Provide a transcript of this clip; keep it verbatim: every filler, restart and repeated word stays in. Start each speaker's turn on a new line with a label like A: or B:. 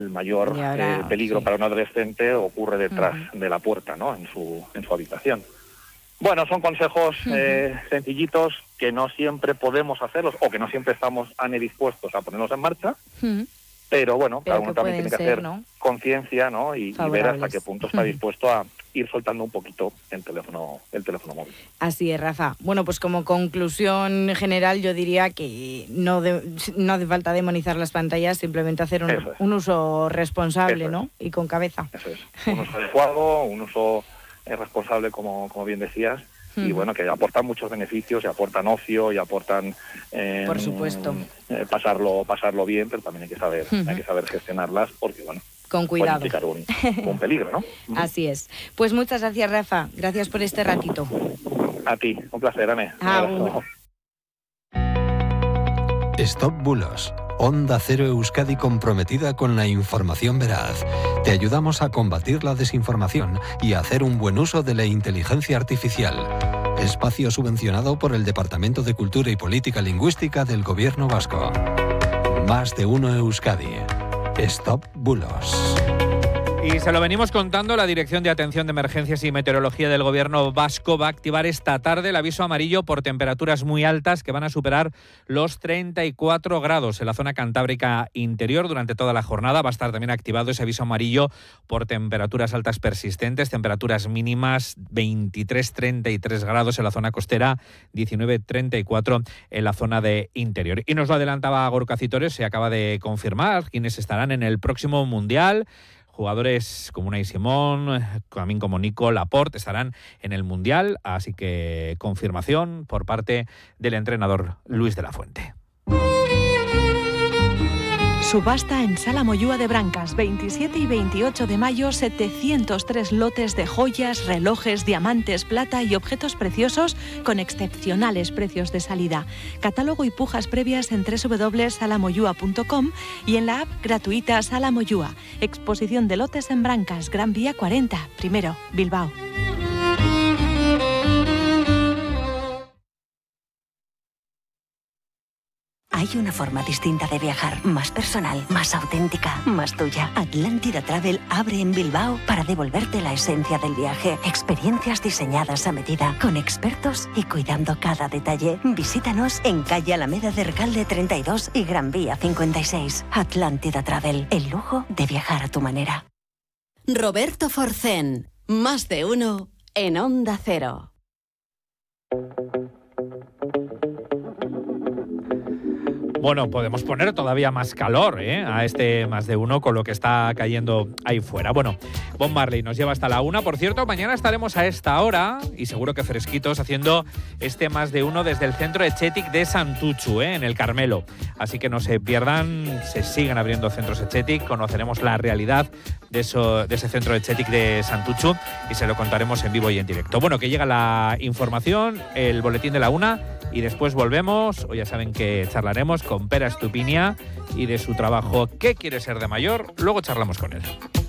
A: el mayor
B: ahora,
A: eh, peligro
B: sí.
A: para un adolescente ocurre detrás uh-huh. de la puerta, ¿no? En su, en su habitación. Bueno, son consejos uh-huh. eh, sencillitos que no siempre podemos hacerlos o que no siempre estamos dispuestos a ponerlos en marcha. Uh-huh. Pero bueno,
B: Pero
A: cada uno también tiene que
B: ser,
A: hacer
B: ¿no?
A: conciencia, ¿no? Y, y ver hasta qué punto está dispuesto a ir soltando un poquito el teléfono, el teléfono móvil.
B: Así es, Rafa. Bueno, pues como conclusión general yo diría que no, de, no hace falta demonizar las pantallas, simplemente hacer un, es. un uso responsable,
A: Eso
B: ¿no? Es. Y con cabeza.
A: Eso es. Un uso adecuado, un uso eh, responsable, como, como bien decías. Uh-huh. Y bueno, que aportan muchos beneficios, y aportan ocio, y aportan
B: eh, por supuesto
A: eh, pasarlo pasarlo bien, pero también hay que saber uh-huh. hay que saber gestionarlas, porque bueno,
B: con cuidado
A: puede implicar un, un peligro, ¿no? Uh-huh.
B: Así es. Pues muchas gracias, Rafa. Gracias por este ratito.
A: A ti, un placer, Ane.
B: Ah, un...
C: Stop Bulos. Onda Cero Euskadi, comprometida con la información veraz. Te ayudamos a combatir la desinformación y a hacer un buen uso de la inteligencia artificial. Espacio subvencionado por el Departamento de Cultura y Política Lingüística del Gobierno Vasco. Más de uno Euskadi. Stop Bulos.
D: Y se lo venimos contando, la Dirección de Atención de Emergencias y Meteorología del Gobierno vasco va a activar esta tarde el aviso amarillo por temperaturas muy altas que van a superar los treinta y cuatro grados en la zona cantábrica interior durante toda la jornada. Va a estar también activado ese aviso amarillo por temperaturas altas persistentes, temperaturas mínimas veintitrés a treinta y tres grados en la zona costera, diecinueve a treinta y cuatro en la zona de interior. Y nos lo adelantaba Gorka Citores, se acaba de confirmar quienes estarán en el próximo Mundial. Jugadores como Unai Simón, también como Nico Laporte estarán en el Mundial, así que confirmación por parte del entrenador Luis de la Fuente.
E: Subasta en Sala Moyúa de Brancas, veintisiete y veintiocho de mayo, setecientos tres lotes de joyas, relojes, diamantes, plata y objetos preciosos con excepcionales precios de salida. Catálogo y pujas previas en doble u doble u doble u punto sala moyúa punto com y en la app gratuita Sala Moyúa. Exposición de lotes en Brancas, Gran Vía cuarenta, primero, Bilbao.
F: Hay una forma distinta de viajar, más personal, más auténtica, más tuya. Atlántida Travel abre en Bilbao para devolverte la esencia del viaje. Experiencias diseñadas a medida, con expertos y cuidando cada detalle. Visítanos en calle Alameda de Recalde treinta y dos y Gran Vía cincuenta y seis. Atlántida Travel, el lujo de viajar a tu manera.
G: Roberto Forcén, más de uno en Onda Cero.
D: Bueno, podemos poner todavía más calor ¿eh? a este más de uno con lo que está cayendo ahí fuera. Bueno, Bob Marley nos lleva hasta la una. Por cierto, mañana estaremos a esta hora, y seguro que fresquitos, haciendo este más de uno desde el centro Etxetik de Santutxu, ¿eh? en el Carmelo. Así que no se pierdan, se siguen abriendo centros Etxetik, conoceremos la realidad de, eso, de ese centro Etxetik de Santutxu y se lo contaremos en vivo y en directo. Bueno, que llega la información, el boletín de la una, y después volvemos. Hoy ya saben que charlaremos con Pera Estupiña y de su trabajo ¿Qué quiere ser de mayor? Luego charlamos con él.